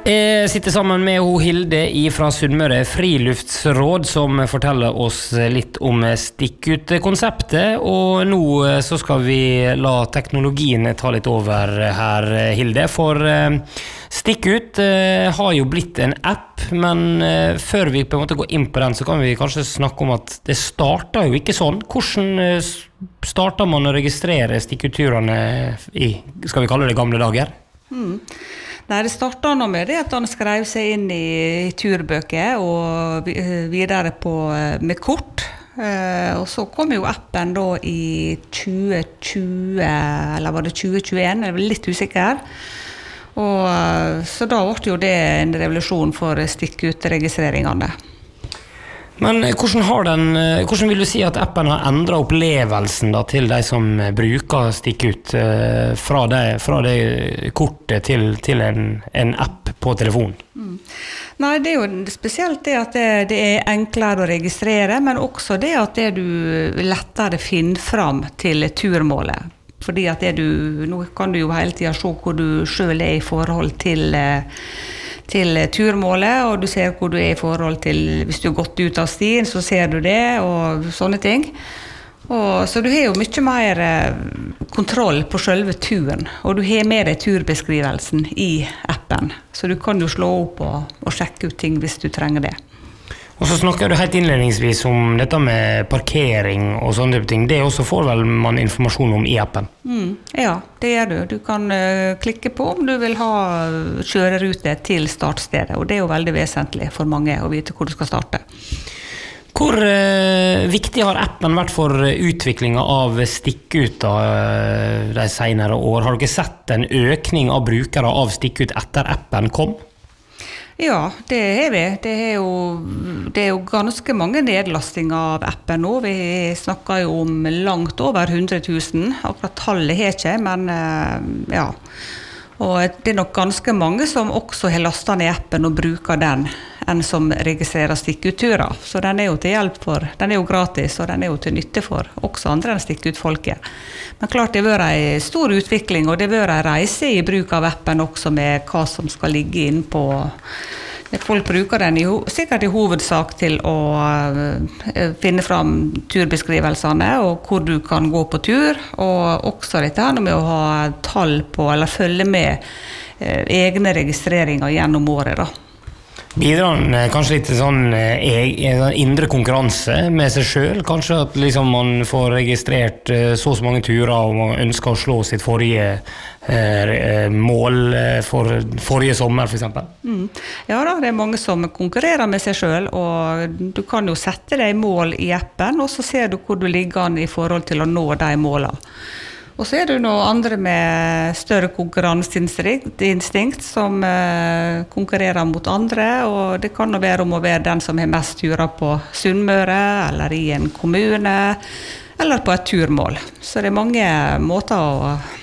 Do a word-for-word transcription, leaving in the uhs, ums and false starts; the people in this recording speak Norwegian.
Jeg sitter sammen med ho Hilde fra Sunnmøre Friluftsråd, som forteller oss litt om stikk-ut-konseptet. Og nå så skal vi la teknologien ta litt over her, Hilde. For stikk-ut har jo blitt en app, men før vi på en måte går inn på den, så kan vi kanskje snakke om at det starter jo ikke sånn. Hvordan starter man å registrere stikk-ut-turene i, skal vi kalle det, gamle dager? Mm. Nei, det startet nå med det at han skrev seg inn i turbøker og videre på, med kort. Eh, og så kom jo appen da i tjue tjue, eller var det tjue tjueen, jeg var litt usikker. Og, så da ble jo det en revolusjon for stikk-ut-registreringene. Men hvordan, har den, hvordan vil du si at appen har endret opplevelsen da, til de som bruker stikk-ut fra det, fra det kortet til, til en, en app på telefonen? Mm. Nei, det er jo spesielt det at det, det er enklere å registrere, men også det at det du lettere finner fram til turmålet. Fordi at det du, nå kan du jo hele tiden se hvor du selv er i forhold til til turmålet, og du ser hvor du er i forhold til, hvis du har gått ut av stien, så ser du det, og sånne ting. Og, så du har jo mye mer kontroll på selve turen, og du har med deg turbeskrivelsen i appen, så du kan jo slå opp og, og sjekke ut ting hvis du trenger det. Og så snakker du helt innledningsvis om dette med parkering og sånne ting. Det også får vel man informasjon om i appen? Mm, ja, det gjør du. Du kan uh, klikke på om du vil ha kjørerute til startstedet, og det er jo veldig vesentlig for mange å vite hvor du skal starte. Hvor uh, viktig har appen vært for utviklingen av stikk-ut uh, de senere år? Har dere sett en økning av brukere av stikk-ut etter appen kom? Ja, det er vi. Det er jo, det er jo ganske mange nedlastinger av appen nå. Vi snakker jo om langt over hundre tusen. Akkurat tallet har ikke, men ja. Og det er nok ganske mange som også har lastet ned appen og bruker den, enn som registrerer stikk-ut-turer. Så den er jo til hjelp for, den er jo gratis, og den er jo til nytte for også andre enn stikk-ut-folket. Men klart det har vært en stor utvikling, og det har vært en reise i bruk av appen også med hva som skal ligge inn på. Folk bruker den i, sikkert i hovedsak til å finne fram turbeskrivelsene og hvor du kan gå på tur, og også dette her med å ha tall på, eller følge med egne registreringer gjennom året da. Bidrar han kanskje litt til sånn indre konkurranse med seg selv? Kanskje at liksom man får registrert så og så mange turer og man ønsker å slå sitt forrige eh, mål for forrige sommer for eksempel? Mm. Ja da, det er mange som konkurrerer med seg selv, og du kan jo sette deg mål i appen, og så ser du hvor du ligger an i forhold til å nå de målene. Og så er det noen andre med større konkurranseinstinkt som eh, konkurrerer mot andre, og det kan jo være om å være den som har mest turer på Sunnmøre, eller i en kommune, eller på et turmål. Så det er mange måter å